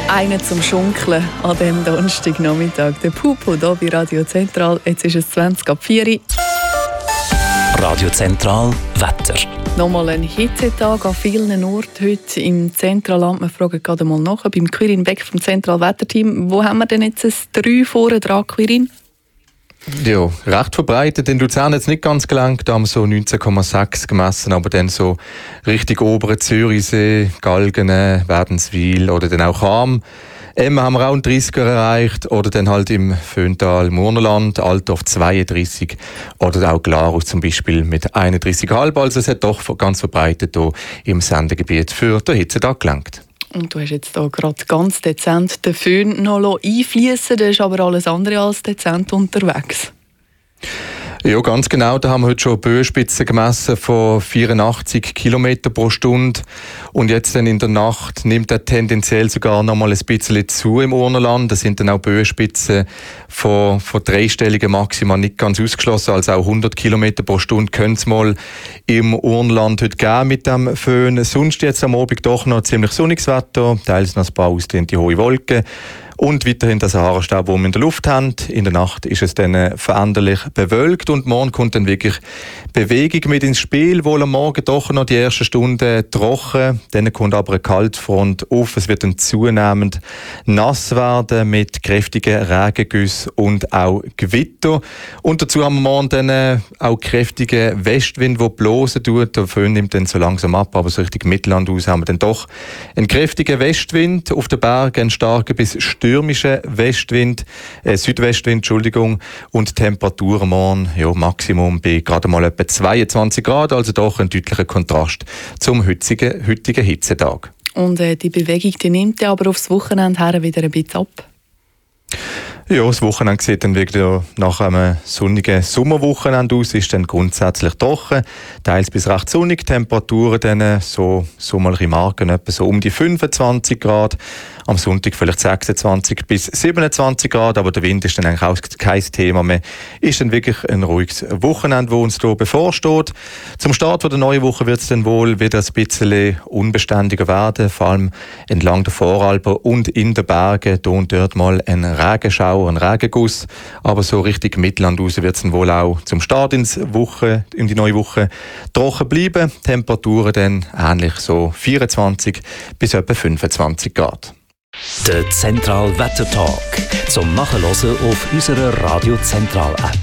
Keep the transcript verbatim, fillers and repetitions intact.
Einen zum Schunkeln an diesem Donnerstagnachmittag. Der Pupo hier bei Radio Zentral. Jetzt ist es zwanzig ab vier. Radio Zentral Wetter. Nochmal ein Hitzetag an vielen Orten heute im Zentralland. Wir fragen gerade mal nach beim Quirin Beck vom Zentralwetterteam. Wo haben wir denn jetzt ein drei vorne dran, Quirin? Ja, recht verbreitet. In Luzern jetzt nicht ganz gelangt, da haben wir so neunzehn Komma sechs gemessen, aber dann so richtig obere Zürichsee, Galgenen, Wädenswil oder dann auch Cham. Emmen haben wir auch einen dreißiger erreicht oder dann halt im Föhntal, Murnerland, Altdorf zweiunddreißig oder auch Glarus zum Beispiel mit einunddreißig Komma fünf. Also es hat doch ganz verbreitet hier im Sendegebiet für den Hitzetag gelangt. Und du hast jetzt hier gerade ganz dezent den Föhn noch einfließen. Das ist aber alles andere als dezent unterwegs. Ja, ganz genau. Da haben wir heute schon Böenspitzen gemessen von vierundachtzig Kilometer pro Stunde. Und jetzt dann in der Nacht nimmt er tendenziell sogar noch mal ein bisschen zu im Urnerland. Das sind dann auch Böenspitzen von, von dreistelligen Maxima nicht ganz ausgeschlossen. Also auch hundert Kilometer pro Stunde können es mal im Urnerland heute geben mit dem Föhn. Sonst jetzt am Abend doch noch ziemlich sonniges Wetter, teils noch ein paar ausgedehnte hohe Wolken. Und weiterhin der Sahara-Staub, den wir in der Luft haben. In der Nacht ist es dann veränderlich bewölkt und morgen kommt dann wirklich Bewegung mit ins Spiel. Wohl am Morgen doch noch die ersten Stunden trocken. Dann kommt aber eine Kaltfront auf. Es wird dann zunehmend nass werden mit kräftigen Regengüssen und auch Gewitter. Und dazu haben wir morgen dann auch kräftigen Westwind, der blosen tut. Der Föhn nimmt dann so langsam ab, aber so richtig Mittelland aus haben wir dann doch einen kräftigen Westwind. Auf den Bergen einen starken bis stürmischen Westwind, äh, Südwestwind, Entschuldigung, und Temperaturen morgen, ja, Maximum bei gerade mal etwa zweiundzwanzig Grad, also doch ein deutlicher Kontrast zum heutigen, heutigen Hitzetag. Und äh, die Bewegung, die nimmt ja aber aufs Wochenende her wieder ein bisschen ab? Ja, das Wochenende sieht dann wieder nach einem sonnigen Sommerwochenende aus, ist dann grundsätzlich trocken, teils bis recht sonnig, Temperaturen dann so sommerliche Marken etwa so um die fünfundzwanzig Grad, am Sonntag vielleicht sechsundzwanzig bis siebenundzwanzig Grad, aber der Wind ist dann eigentlich auch kein Thema mehr. Ist dann wirklich ein ruhiges Wochenende, das uns hier bevorsteht. Zum Start der neuen Woche wird es dann wohl wieder ein bisschen unbeständiger werden, vor allem entlang der Voralpen und in den Bergen, hier und dort mal ein Regenschauer, ein Regenguss, aber so richtig Mittelland raus wird es dann wohl auch zum Start ins Woche, in die neue Woche trocken bleiben. Temperaturen dann ähnlich so vierundzwanzig bis etwa fünfundzwanzig Grad. Der Zentral Wettertalk zum Nachhören auf unserer Radio Zentral App.